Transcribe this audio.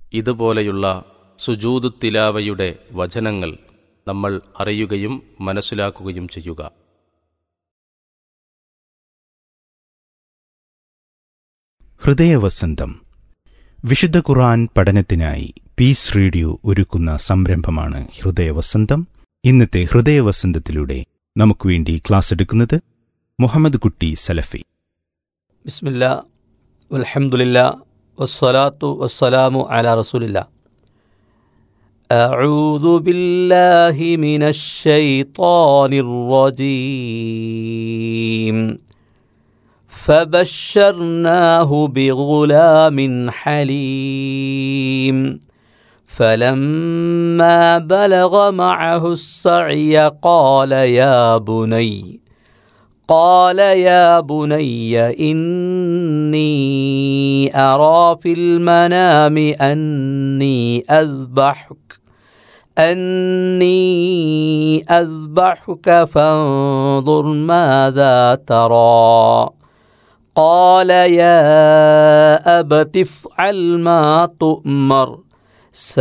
ഇതുപോലെയുള്ള സുജൂദ് തിലാവയുടെ വചനങ്ങൾ നമ്മൾ അറിയുകയും മനസ്സിലാക്കുകയും ചെയ്യുക. ഹൃദയവസന്തം വിശുദ്ധ ഖുർആൻ പഠനത്തിനായി പീസ് റേഡിയോ ഒരുക്കുന്ന സംരംഭമാണ് ഹൃദയവസന്തം. ഇന്നത്തെ ഹൃദയവസന്തത്തിലൂടെ നമുക്ക് വേണ്ടി ക്ലാസ് എടുക്കുന്നത് മുഹമ്മദ് കുട്ടി സലഫി. ബിസ്മില്ലാ വൽഹംദുലില്ലാ വസ്സലാത്തു വസ്സലാമു അലാ റസൂലില്ലാ. അഊദു ബില്ലാഹി മിനശ് ശൈത്വാനിർ റജീം. فبشرناه بغلام حليم فلما بلغ معه السعي قال يا بني إني أرى في المنام أني أذبحك فانظر ماذا ترى قال يا أبت افعل ما تؤمر